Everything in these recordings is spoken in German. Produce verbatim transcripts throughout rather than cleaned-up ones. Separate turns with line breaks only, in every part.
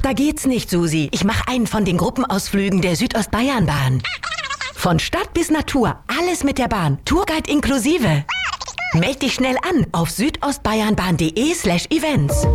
da geht's nicht, Susi. Ich mache einen von den Gruppenausflügen der Südostbayernbahn. Von Stadt bis Natur, alles mit der Bahn. Tourguide inklusive. Meld dich schnell an auf südostbayernbahn.de slash events.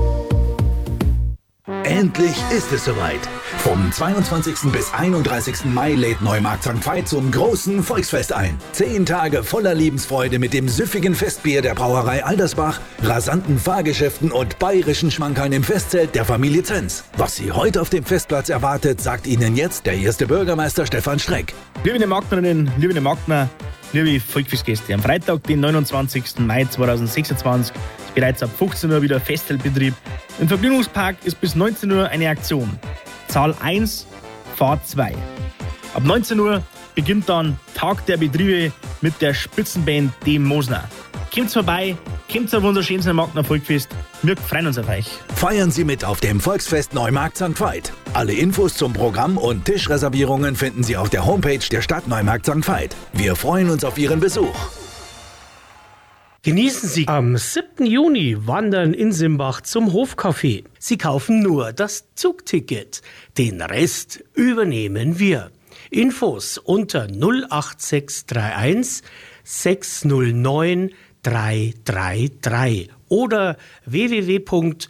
Endlich ist es soweit. Vom zweiundzwanzigsten bis einunddreißigsten Mai lädt Neumarkt Sankt Veit zum großen Volksfest ein. Zehn Tage voller Lebensfreude mit dem süffigen Festbier der Brauerei Aldersbach, rasanten Fahrgeschäften und bayerischen Schmankerln im Festzelt der Familie Zenz. Was Sie heute auf dem Festplatz erwartet, sagt Ihnen jetzt der erste Bürgermeister Stefan Streck.
Liebe Marktnerinnen, liebe Marktner, liebe Volksfestgäste, am Freitag, den neunundzwanzigsten Mai zweitausendsechsundzwanzig, ist bereits ab fünfzehn Uhr wieder Festzeltbetrieb. Im Vergnügungspark ist bis neunzehn Uhr eine Aktion. Zahl eins, Fahrt zwei. Ab neunzehn Uhr beginnt dann Tag der Betriebe mit der Spitzenband Dem Mosner. Kommt vorbei, kommt auf unser schönes Marktner Volksfest. Wir freuen uns auf euch.
Feiern Sie mit auf dem Volksfest Neumarkt Sankt Veit. Alle Infos zum Programm und Tischreservierungen finden Sie auf der Homepage der Stadt Neumarkt Sankt Veit. Wir freuen uns auf Ihren Besuch.
Genießen Sie am siebten Juni Wandern in Simbach zum Hofcafé. Sie kaufen nur das Zugticket. Den Rest übernehmen wir. Infos unter null acht sechs drei eins sechs null neun drei drei drei oder w w w punkt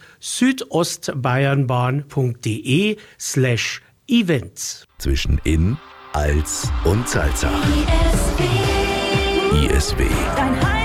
südostbayernbahn.de slash events.
Zwischen In, Als und Salzach. I S W. I S W.